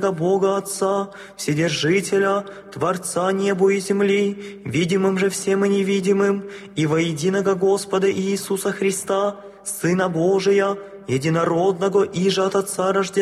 Бога Отца, Вседержителя, Творца неба и земли, видимым же всем и невидимым, и воединого Господа Иисуса Христа, Сына Божия, единородного, иже от Отца рожденного,